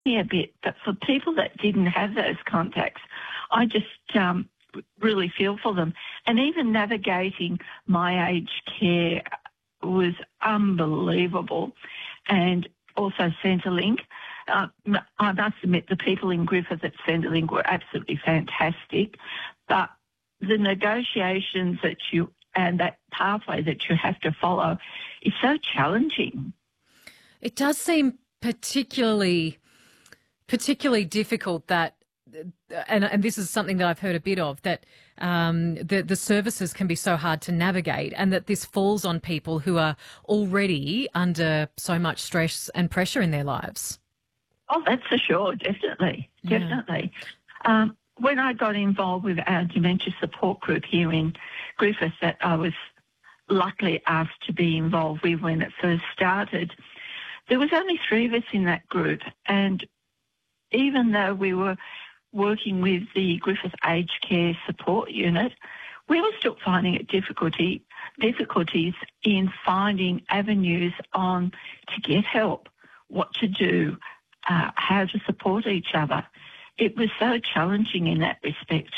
me a bit, but for people that didn't have those contacts, I just really feel for them. And even navigating my aged care was unbelievable. And also Centrelink. I must admit the people in Griffith at Centrelink were absolutely fantastic, but the negotiations and that pathway that you have to follow is so challenging. It does seem particularly difficult that, and this is something that I've heard a bit of, that the services can be so hard to navigate, and that this falls on people who are already under so much stress and pressure in their lives. Oh, that's for sure, definitely. When I got involved with our dementia support group here in Griffith that I was luckily asked to be involved with when it first started, there was only 3 of us in that group, and even though we were working with the Griffith Aged Care Support Unit, we were still finding it difficulties in finding avenues on to get help, what to do, how to support each other. It was so challenging in that respect.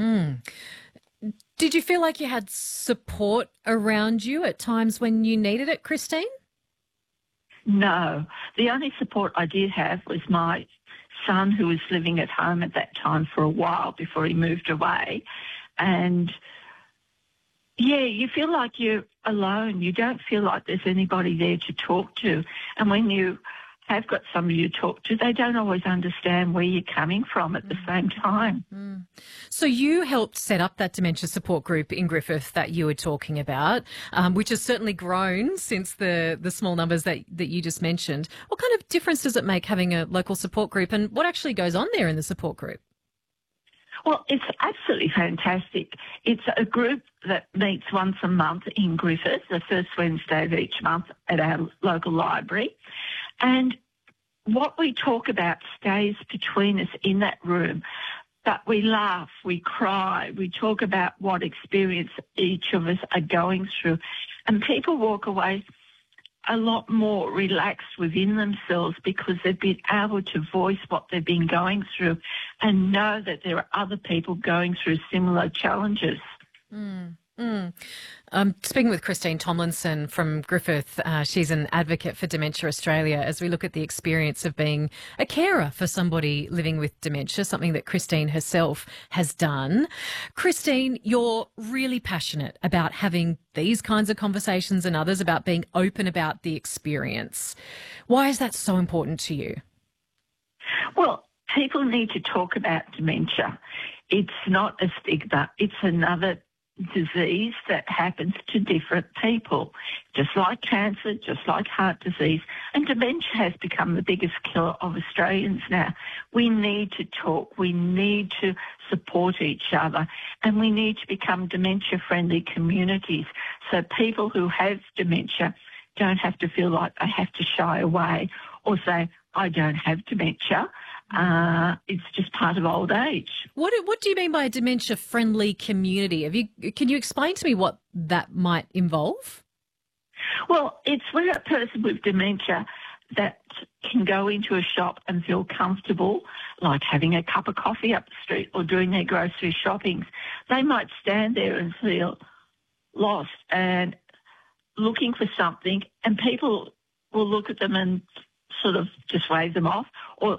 Did you feel like you had support around you at times when you needed it, Christine? No. The only support I did have was my son, who was living at home at that time for a while before he moved away. And, yeah, you feel like you're alone. You don't feel like there's anybody there to talk to. And when you have got somebody to talk to, they don't always understand where you're coming from at the same time. So you helped set up that dementia support group in Griffith that you were talking about, which has certainly grown since the small numbers that you just mentioned. What kind of difference does it make having a local support group, and what actually goes on there in the support group? Well, it's absolutely fantastic. It's a group that meets once a month in Griffith, the first Wednesday of each month at our local library. And what we talk about stays between us in that room. But we laugh, we cry, we talk about what experience each of us are going through. And people walk away a lot more relaxed within themselves because they've been able to voice what they've been going through and know that there are other people going through similar challenges. Speaking with Christine Tomlinson from Griffith, she's an advocate for Dementia Australia as we look at the experience of being a carer for somebody living with dementia, something that Christine herself has done. Christine, you're really passionate about having these kinds of conversations and others, about being open about the experience. Why is that so important to you? Well, people need to talk about dementia. It's not a stigma. It's another disease that happens to different people, just like cancer, just like heart disease. And dementia has become the biggest killer of Australians now. We need to talk. We need to support each other. And we need to become dementia-friendly communities so people who have dementia don't have to feel like they have to shy away or say, I don't have dementia. It's just part of old age. What do you mean by a dementia-friendly community? Can you explain to me what that might involve? Well, it's when a person with dementia that can go into a shop and feel comfortable, like having a cup of coffee up the street or doing their grocery shoppings. They might stand there and feel lost and looking for something, and people will look at them and sort of just wave them off.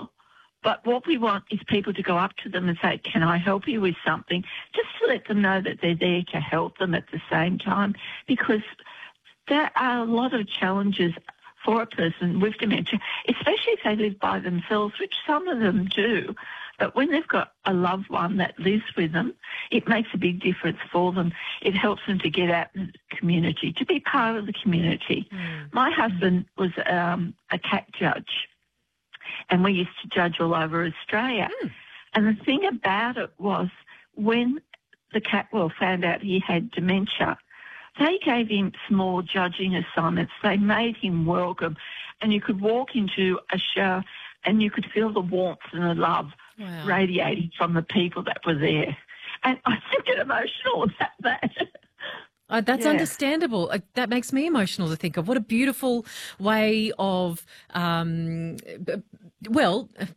But what we want is people to go up to them and say, can I help you with something? Just to let them know that they're there to help them at the same time, because there are a lot of challenges for a person with dementia, especially if they live by themselves, which some of them do. But when they've got a loved one that lives with them, it makes a big difference for them. It helps them to get out in the community, to be part of the community. My husband was a CAT judge, and we used to judge all over Australia. And the thing about it was when the Catwell found out he had dementia, they gave him small judging assignments. They made him welcome, and you could walk into a show and you could feel the warmth and the love radiating from the people that were there. And I still get emotional about that. That's understandable. That makes me emotional to think of. What a beautiful way of,